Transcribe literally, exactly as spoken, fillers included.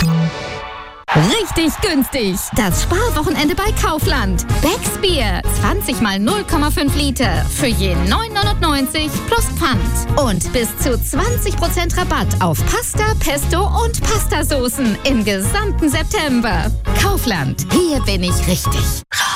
Richtig günstig. Das Sparwochenende bei Kaufland. Becks Bier. zwanzig mal null Komma fünf Liter. Für je neun neunundneunzig plus Pfand. Und bis zu zwanzig Prozent Rabatt auf Pasta, Pesto und Pastasoßen im gesamten September. Kaufland. Hier bin ich richtig.